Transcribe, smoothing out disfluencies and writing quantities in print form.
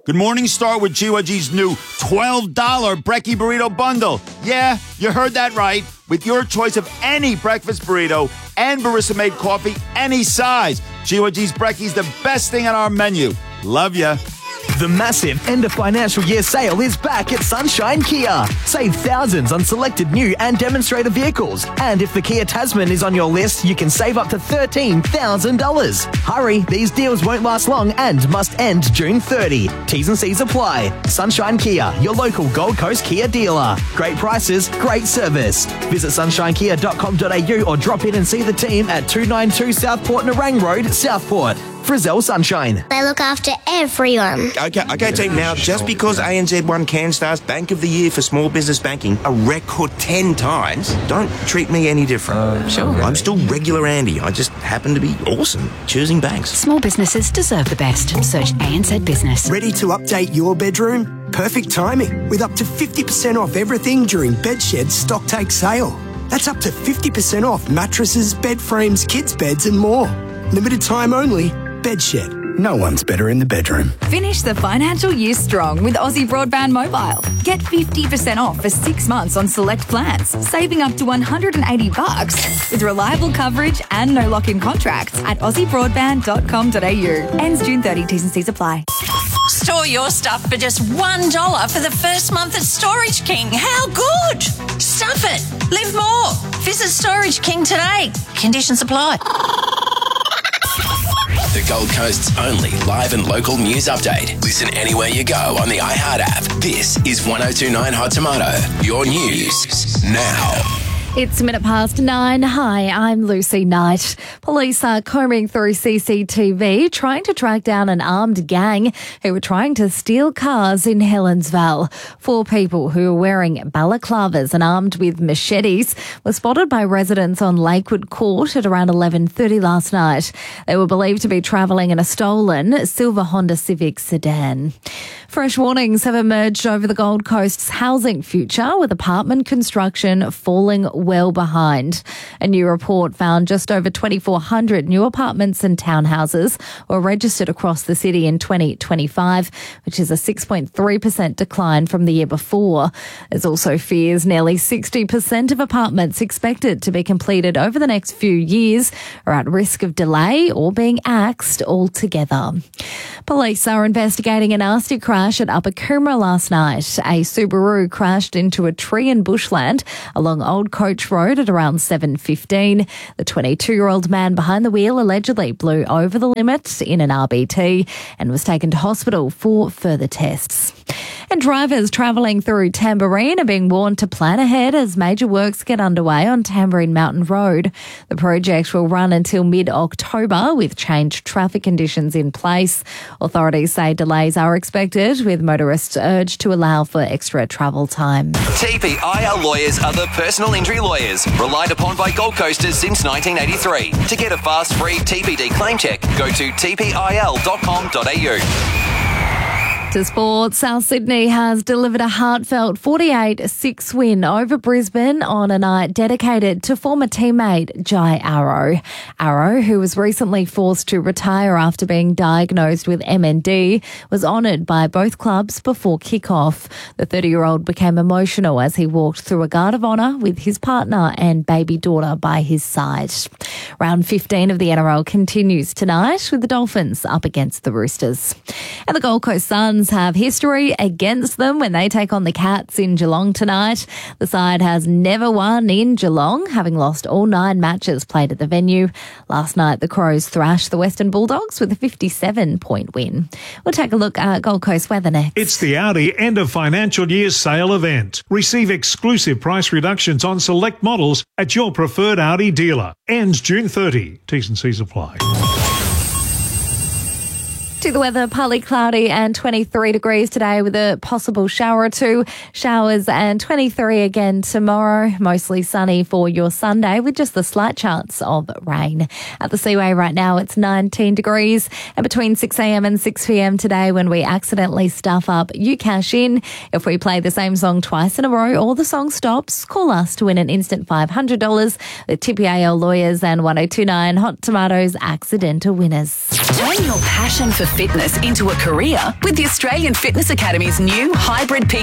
Good morning, start with GYG's new $12 Brekkie Burrito Bundle. Yeah, you heard that right. With your choice of any breakfast burrito and barista-made coffee, any size. GYG's Brekkie's the best thing on our menu. Love ya. The massive end of financial year sale is back at Sunshine Kia. Save thousands on selected new and demonstrator vehicles. And if the Kia Tasman is on your list, you can save up to $13,000. Hurry, these deals won't last long and must end June 30. T's and C's apply. Sunshine Kia, your local Gold Coast Kia dealer. Great prices, great service. Visit sunshinekia.com.au or drop in and see the team at 292 Southport Nerang Road, Southport. Frizzell Sunshine. They look after everyone. Okay, team. Now, just because ANZ won CanStar's Bank of the Year for Small Business Banking a record 10 times, don't treat me any different. Sure. I'm still regular Andy. I just happen to be awesome choosing banks. Small businesses deserve the best. Search ANZ Business. Ready to update your bedroom? Perfect timing, with up to 50% off everything during Bedshed's stock take sale. That's up to 50% off mattresses, bed frames, kids' beds and more. Limited time only. Bedshed. No one's better in the bedroom. Finish the financial year strong with Aussie Broadband Mobile. Get 50% off for 6 months on select plans, saving up to $180 with reliable coverage and no lock-in contracts at aussiebroadband.com.au. Ends June 30. T's and C's apply. Store your stuff for just $1 for the first month at Storage King. How good? Stuff it. Live more. Visit Storage King today. Conditions apply. The Gold Coast's only live and local news update. Listen anywhere you go on the iHeart app. This is 102.9 Hot Tomato. Your news now. It's 9:05. Hi, I'm Lucy Knight. Police are combing through CCTV trying to track down an armed gang who were trying to steal cars in Helensvale. 4 people who were wearing balaclavas and armed with machetes were spotted by residents on Lakewood Court at around 11:30 last night. They were believed to be travelling in a stolen silver Honda Civic sedan. Fresh warnings have emerged over the Gold Coast's housing future, with apartment construction falling well behind. A new report found just over 2,400 new apartments and townhouses were registered across the city in 2025, which is a 6.3% decline from the year before. There's also fears nearly 60% of apartments expected to be completed over the next few years are at risk of delay or being axed altogether. Police are investigating a nasty crash at Upper Coomera last night. A Subaru crashed into a tree in bushland along Old Coach Road at around 7:15. The 22-year-old man behind the wheel allegedly blew over the limit in an RBT and was taken to hospital for further tests. And drivers travelling through Tamborine are being warned to plan ahead as major works get underway on Tamborine Mountain Road. The project will run until mid-October with changed traffic conditions in place. Authorities say delays are expected, with motorists urged to allow for extra travel time. TPIL lawyers are the personal injury lawyers relied upon by Gold Coasters since 1983. To get a fast, free TPD claim check, go to tpil.com.au. To sport, South Sydney has delivered a heartfelt 48-6 win over Brisbane on a night dedicated to former teammate Jai Arrow. Arrow, who was recently forced to retire after being diagnosed with MND, was honoured by both clubs before kick-off. The 30-year-old became emotional as he walked through a guard of honour with his partner and baby daughter by his side. Round 15 of the NRL continues tonight with the Dolphins up against the Roosters. And the Gold Coast Suns have history against them when they take on the Cats in Geelong tonight. The side has never won in Geelong, having lost all 9 matches played at the venue. Last night, the Crows thrashed the Western Bulldogs with a 57-point win. We'll take a look at Gold Coast weather next. It's the Audi end of financial year sale event. Receive exclusive price reductions on select models at your preferred Audi dealer. Ends June 30. T's and C's apply. To the weather, partly cloudy and 23 degrees today with a possible shower or 2. Showers and 23 again tomorrow. Mostly sunny for your Sunday with just the slight chance of rain. At the Seaway right now, it's 19 degrees. And between 6 a.m. and 6 p.m. today, when we accidentally stuff up, you cash in. If we play the same song twice in a row or the song stops, call us to win an instant $500 with TPAL lawyers and 102.9 Hot Tomatoes accidental winners. Turn your passion for fitness into a career with the Australian Fitness Academy's new hybrid